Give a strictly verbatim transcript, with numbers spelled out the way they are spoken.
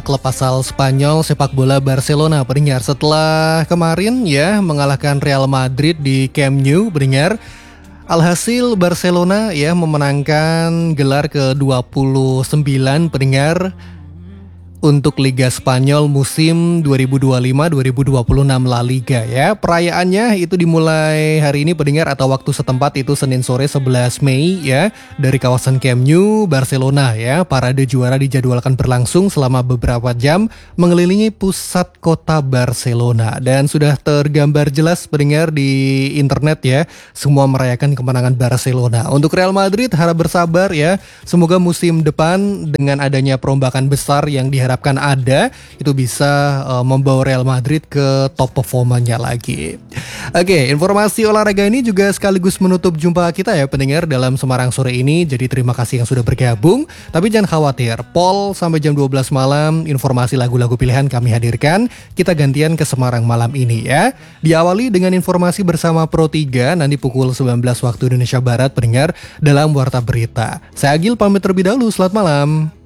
Klub asal Spanyol sepak bola Barcelona pendengar setelah kemarin ya mengalahkan Real Madrid di Camp Nou pendengar. Alhasil Barcelona ya memenangkan gelar ke dua puluh sembilan pendengar untuk Liga Spanyol musim dua ribu dua puluh lima dua ribu dua puluh enam La Liga ya. Perayaannya itu dimulai hari ini pendengar atau waktu setempat itu Senin sore sebelas Mei ya dari kawasan Camp Nou, Barcelona ya. Parade juara dijadwalkan berlangsung selama beberapa jam mengelilingi pusat kota Barcelona dan sudah tergambar jelas pendengar di internet ya. Semua merayakan kemenangan Barcelona. Untuk Real Madrid harap bersabar ya. Semoga musim depan dengan adanya perombakan besar yang diharapkan harapkan ada itu bisa uh, membawa Real Madrid ke top performanya lagi. Oke, informasi olahraga ini juga sekaligus menutup jumpa kita ya pendengar dalam Semarang sore ini. Jadi terima kasih yang sudah bergabung. Tapi jangan khawatir, Pol sampai jam dua belas malam informasi lagu-lagu pilihan kami hadirkan. Kita gantian ke Semarang malam ini ya. Diawali dengan informasi bersama Pro tiga nanti pukul sembilan belas waktu Indonesia Barat pendengar dalam Warta Berita. Saya Agil pamit terlebih dahulu, selamat malam.